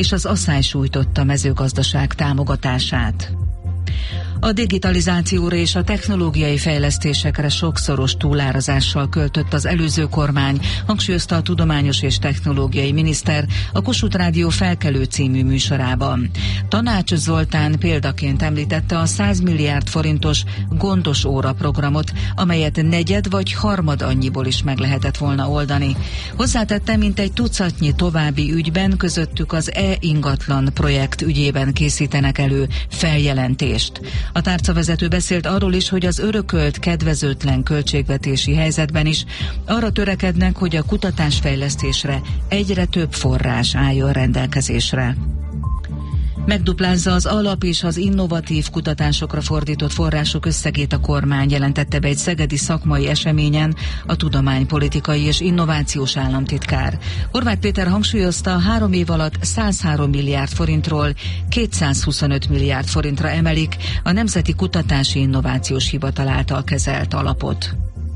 és az asszály sújtotta mezőgazdaság támogatását. A digitalizációra és a technológiai fejlesztésekre sokszoros túlárazással költött az előző kormány, hangsúlyozta a tudományos és technológiai miniszter a Kossuth Rádió Felkelő című műsorában. Tanács Zoltán példaként említette a 100 milliárd forintos gondos óra programot, amelyet negyed vagy harmad annyiból is meg lehetett volna oldani. Hozzátette, mintegy tucatnyi további ügyben, közöttük az e-ingatlan projekt ügyében készítenek elő feljelentést. A tárcavezető beszélt arról is, hogy az örökölt kedvezőtlen költségvetési helyzetben is arra törekednek, hogy a kutatásfejlesztésre egyre több forrás álljon rendelkezésre. Megduplázza az alap és az innovatív kutatásokra fordított források összegét a kormány, jelentette be egy szegedi szakmai eseményen a tudománypolitikai és innovációs államtitkár. Horváth Péter hangsúlyozta, 3 év alatt 103 milliárd forintról 225 milliárd forintra emelik a Nemzeti Kutatási Innovációs Hivatal által kezelt alapot.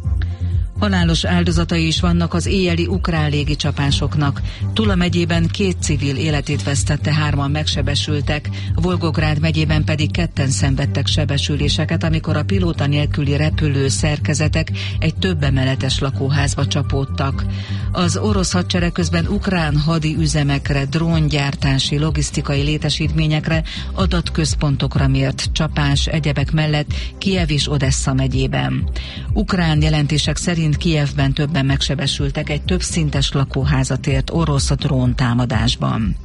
Halálos áldozatai is vannak az éjjeli ukrán légicsapásoknak. Tula megyében 2 civil életét vesztette, 3-an megsebesültek, Volgográd megyében pedig 2-en szenvedtek sebesüléseket, amikor a pilóta nélküli repülő szerkezetek egy több emeletes lakóházba csapódtak. Az orosz hadsereg közben ukrán hadi üzemekre, dróngyártási, logisztikai létesítményekre, adatközpontokra mért csapás egyebek mellett Kijev és Odessa megyében. Ukrán jelentések szerint Kijevben többen megsebesültek, egy többszintes lakóházat ért orosz dróntámadásban.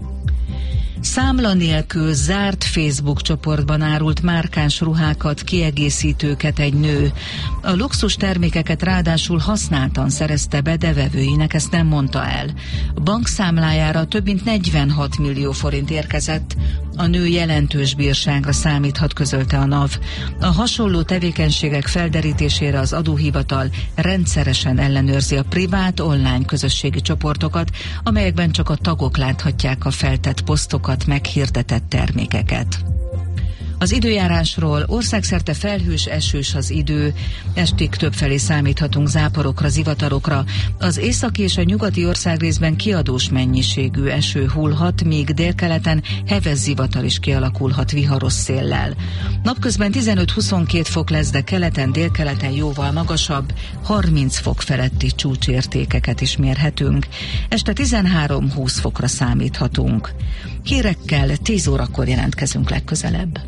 Számla nélkül zárt Facebook csoportban árult márkáns ruhákat, kiegészítőket egy nő. A luxus termékeket ráadásul használtan szerezte be, de vevőinek ezt nem mondta el. Bankszámlájára több mint 46 millió forint érkezett. A nő jelentős bírságra számíthat, közölte a NAV. A hasonló tevékenységek felderítésére az adóhivatal rendszeresen ellenőrzi a privát online közösségi csoportokat, amelyekben csak a tagok láthatják a feltett posztokat, meghirdetett termékeket. Az időjárásról: országszerte felhős, esős az idő, estig többfelé számíthatunk záporokra, zivatarokra. Az északi és a nyugati országrészben kiadós mennyiségű eső hullhat, míg délkeleten heves zivatar is kialakulhat viharos széllel. Napközben 15-22 fok lesz, de keleten, délkeleten jóval magasabb, 30 fok feletti csúcsértékeket is mérhetünk. Este 13-20 fokra számíthatunk. Hírekkel 10 órakor jelentkezünk legközelebb.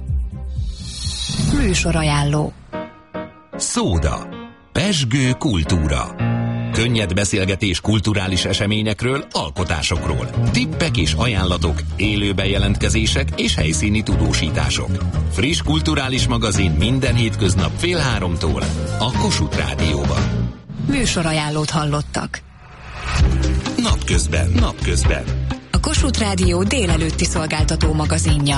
Műsorajánló. Szóda. Pezsgő kultúra. Könnyed beszélgetés kulturális eseményekről, alkotásokról. Tippek és ajánlatok, élő bejelentkezések és helyszíni tudósítások. Friss kulturális magazin minden hétköznap 14:30 a Kossuth Rádióban. Műsorajánlót hallottak. Napközben. A Kossuth Rádió délelőtti szolgáltató magazinja.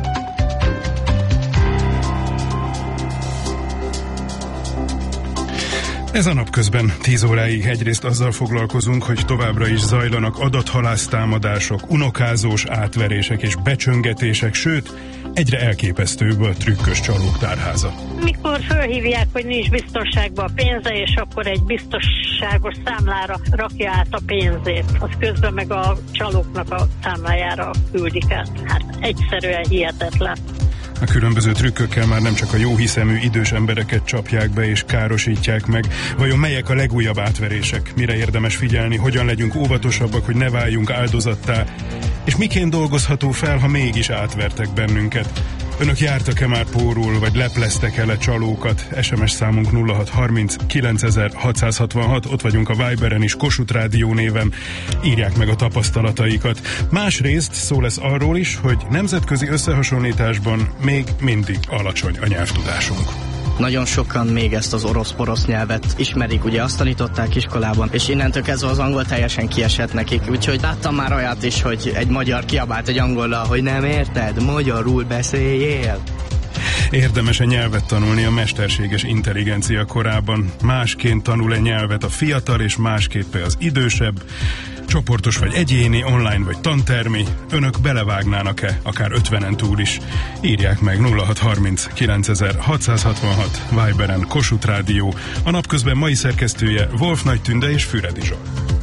Ez a Napközben 10 óráig egyrészt azzal foglalkozunk, hogy továbbra is zajlanak adathalásztámadások, unokázós átverések és becsöngetések, sőt, egyre elképesztőbb a trükkös csalók tárháza. Mikor fölhívják, hogy nincs biztonságban a pénze, és akkor egy biztonságos számlára rakja át a pénzét, az közben meg a csalóknak a számlájára küldik át. Hát egyszerűen hihetetlen. A különböző trükkökkel már nem csak a jóhiszemű idős embereket csapják be és károsítják meg. Vajon melyek a legújabb átverések? Mire érdemes figyelni? Hogyan legyünk óvatosabbak, hogy ne váljunk áldozattá? És miként dolgozható fel, ha mégis átvertek bennünket? Önök jártak-e már pórul, vagy lepleztek el csalókat? SMS számunk 0630 9666, ott vagyunk a Viberen is, Kossuth Rádió néven. Írják meg a tapasztalataikat. Másrészt szó lesz arról is, hogy nemzetközi összehasonlításban még mindig alacsony a nyelvtudásunk. Nagyon sokan még ezt az orosz-porosz nyelvet ismerik, ugye azt tanították iskolában, és innentől kezdve az angol teljesen kiesett nekik. Úgyhogy láttam már olyat is, hogy egy magyar kiabált egy angollal, hogy nem érted, magyarul beszéljél. Érdemes-e nyelvet tanulni a mesterséges intelligencia korában? Másként tanul-e nyelvet a fiatal, és másképp az idősebb? Csoportos vagy egyéni, online vagy tantermi? Önök belevágnának-e, akár 50-en túl is? Írják meg 0630 9666, Viberen, Kossuth Rádió. A Napközben mai szerkesztője Wolf Nagy Tünde és Füredi Zsolt.